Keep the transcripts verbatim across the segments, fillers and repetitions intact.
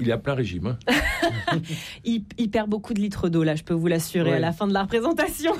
il est à plein régime. Hein. il, il perd beaucoup de litres d'eau, là, je peux vous l'assurer, ouais. à la fin de la représentation.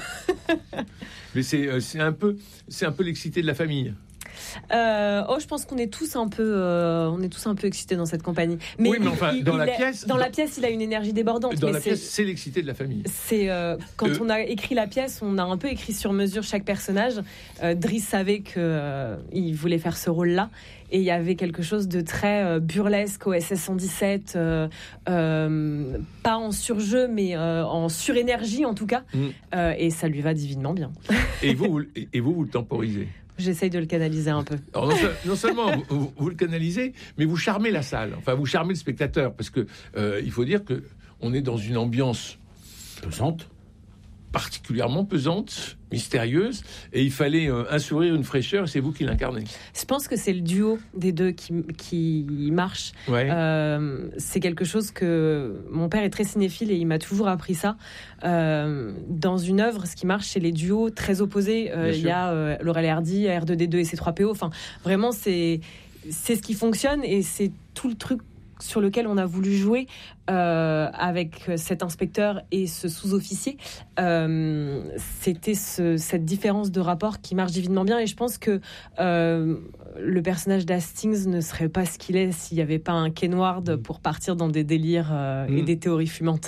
Mais c'est, c'est, un peu, c'est un peu l'excité de la famille. Euh, oh, je pense qu'on est tous un peu, euh, on est tous un peu excités dans cette compagnie. Mais, oui, mais enfin, il, dans il la est, pièce, dans, dans la pièce, il a une énergie débordante. Dans mais la c'est, pièce, c'est l'excité de la famille. C'est euh, quand euh, on a écrit la pièce, on a un peu écrit sur mesure chaque personnage. Euh, Driss savait que euh, il voulait faire ce rôle-là, et il y avait quelque chose de très euh, burlesque au S S cent dix-sept, euh, euh, pas en surjeu, mais euh, en surénergie en tout cas. Mm. Euh, et ça lui va divinement bien. Et vous, vous et vous, vous le temporisez. J'essaye de le canaliser un peu. Alors non, non seulement vous, vous, vous le canalisez, mais vous charmez la salle. Enfin, vous charmez le spectateur, parce que euh, il faut dire que on est dans une ambiance pesante, particulièrement pesante, mystérieuse, et il fallait euh, un sourire, une fraîcheur, et c'est vous qui l'incarnez. Je pense que c'est le duo des deux qui, qui marche. Ouais. Euh, c'est quelque chose que mon père est très cinéphile et il m'a toujours appris ça. Euh, dans une œuvre, ce qui marche, c'est les duos très opposés. Euh, il y a euh, Laurel et Hardy, R deux D deux et C trois P O. Enfin, vraiment, c'est c'est ce qui fonctionne et c'est tout le truc sur lequel on a voulu jouer euh, avec cet inspecteur et ce sous-officier. Euh, c'était ce, cette différence de rapport qui marche divinement bien, et je pense que euh, le personnage d'Hastings ne serait pas ce qu'il est s'il n'y avait pas un Ken Ward pour partir dans des délires euh, mmh. et des théories fumantes.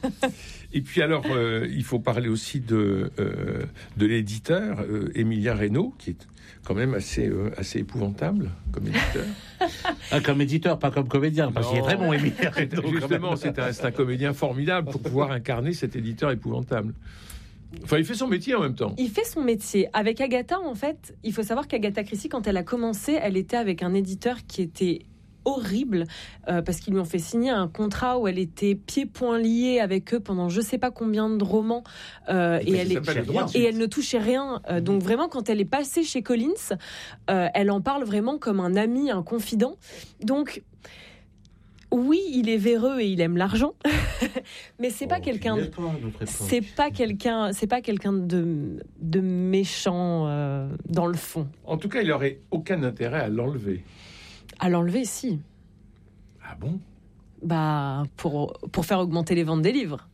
Et puis alors, euh, il faut parler aussi de, euh, de l'éditeur, euh, Émilien Reynaud, qui est quand même assez, euh, assez épouvantable comme éditeur. Ah, comme éditeur, pas comme comédien, parce qu'il est très bon, Émilien Reynaud. Justement, c'est un, c'est un comédien formidable pour pouvoir incarner cet éditeur épouvantable. Enfin, il fait son métier en même temps. Il fait son métier. Avec Agatha, en fait, il faut savoir qu'Agatha Christie, quand elle a commencé, elle était avec un éditeur qui était horrible, euh, parce qu'ils lui ont fait signer un contrat où elle était pieds-poings liés avec eux pendant je sais pas combien de romans, euh, et, elle est, et elle ne touchait rien. Euh, donc vraiment, quand elle est passée chez Collins, euh, elle en parle vraiment comme un ami, un confident. Donc oui, il est véreux et il aime l'argent, mais c'est oh, pas quelqu'un. De, c'est pas quelqu'un. C'est pas quelqu'un de de méchant euh, dans le fond. En tout cas, il aurait aucun intérêt à l'enlever. À l'enlever, si. Ah bon ? Bah, pour, pour faire augmenter les ventes des livres.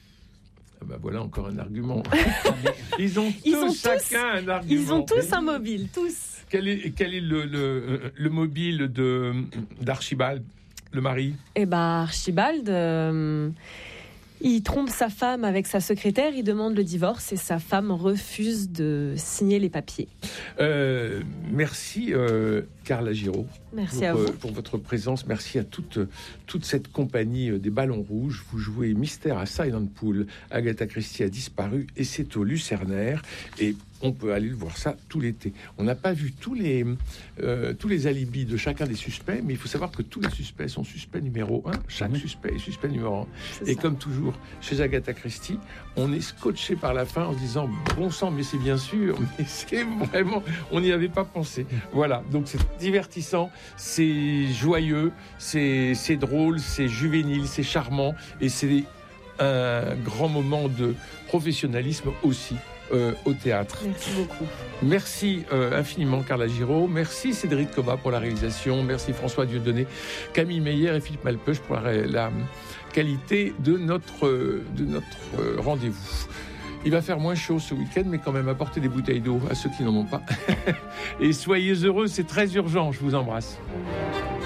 Ah bah voilà encore un argument. Ils ont tous ils ont chacun tous, un argument. Ils ont tous un mobile, tous. Quel est, quel est le, le, le mobile de, d'Archibald, le mari ? Eh bah, Archibald... Euh... Il trompe sa femme avec sa secrétaire, il demande le divorce et sa femme refuse de signer les papiers. Euh, merci euh, Carla Giraud. Merci pour, à vous. Euh, pour votre présence. Merci à toute, toute cette compagnie des Ballons Rouges. Vous jouez Mystère à Silent Pool. Agatha Christie a disparu et c'est au Lucernaire. Et on peut aller voir ça tout l'été. On n'a pas vu tous les, euh, tous les alibis de chacun des suspects, mais il faut savoir que tous les suspects sont suspects numéro un. Chaque mmh. suspect est suspect numéro un. C'est et ça. Comme toujours, chez Agatha Christie, on est scotché par la fin en se disant « Bon sang, mais c'est bien sûr, mais c'est vraiment... » On n'y avait pas pensé. Voilà, donc c'est divertissant, c'est joyeux, c'est, c'est drôle, c'est juvénile, c'est charmant, et c'est un grand moment de professionnalisme aussi. Euh, au théâtre. Merci beaucoup. Merci euh, infiniment Carla Giraud. Merci Cédric Cobat pour la réalisation. Merci François Dieudonné, Camille Meyer et Philippe Malpeuch pour la, la qualité de notre, de notre rendez-vous. Il va faire moins chaud ce week-end, mais quand même apportez des bouteilles d'eau à ceux qui n'en ont pas. Et soyez heureux, c'est très urgent. Je vous embrasse.